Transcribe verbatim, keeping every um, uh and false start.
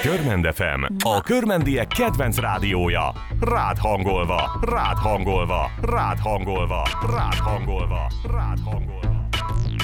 Körmend ef em, a körmendiek kedvenc rádiója. Rád hangolva, rád hangolva, rád hangolva, rád hangolva, rád hangolva.